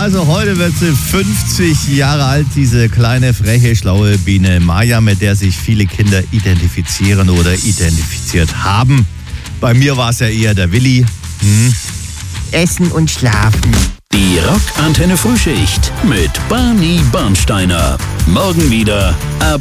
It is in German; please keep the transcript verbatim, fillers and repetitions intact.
also heute wird sie fünfzig Jahre alt, diese kleine, freche, schlaue Biene Maya, mit der sich viele Kinder identifizieren oder identifiziert haben. Bei mir war es ja eher der Willi. Hm. Essen und schlafen. Die Rock Antenne Frühschicht mit Barney Bernsteiner. Morgen wieder ab